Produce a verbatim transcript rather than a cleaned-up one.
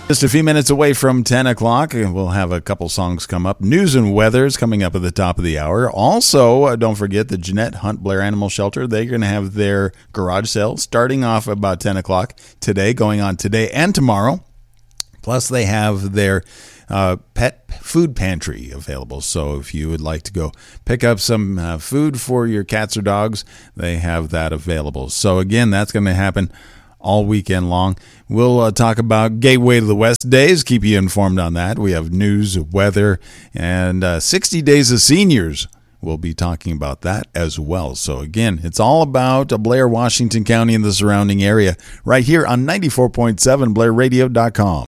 Just a few minutes away from ten o'clock, we'll have a couple songs come up. News and weather is coming up at the top of the hour. Also, uh, don't forget the Jeanette Hunt Blair Animal Shelter. They're going to have their garage sale starting off about ten o'clock today, going on today and tomorrow. Plus, they have their uh, pet food pantry available. So if you would like to go pick up some uh, food for your cats or dogs, they have that available. So again, that's going to happen all weekend long. We'll uh, talk about Gateway to the West Days, keep you informed on that. We have news, weather, and uh, sixty Days of Seniors. We'll be talking about that as well. So again, it's all about uh, Blair, Washington County and the surrounding area right here on ninety-four point seven blair radio dot com.